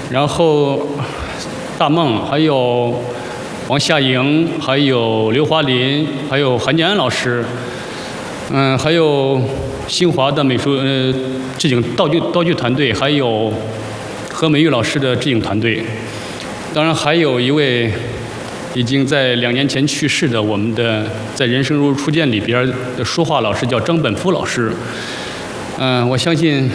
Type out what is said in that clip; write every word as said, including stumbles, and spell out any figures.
然后大梦，还有王夏莹，还有刘华林，还有韩建安老师，嗯，还有新华的美术呃制景道具道具团队，还有何美玉老师的制景团队，当然还有一位已经在两年前去世的我们的在《人生如初见》里边的说话老师叫张本夫老师。嗯、呃，我相信